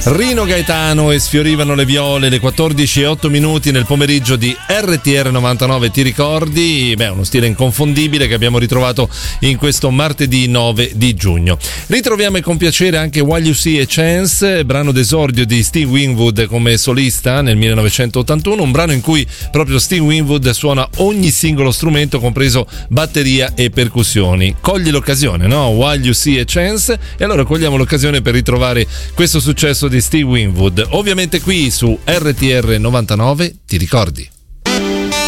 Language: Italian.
Rino Gaetano e Sfiorivano le viole, le 14:08 nel pomeriggio di RTR 99, ti ricordi? Uno stile inconfondibile che abbiamo ritrovato in questo martedì 9 di giugno. Ritroviamo con piacere anche While You See a Chance, brano d'esordio di Steve Winwood come solista nel 1981, un brano in cui proprio Steve Winwood suona ogni singolo strumento, compreso batteria e percussioni. Cogli l'occasione, no? While You See a Chance, e allora cogliamo l'occasione per ritrovare questo successo di Steve Winwood, ovviamente qui su RTR 99, ti ricordi?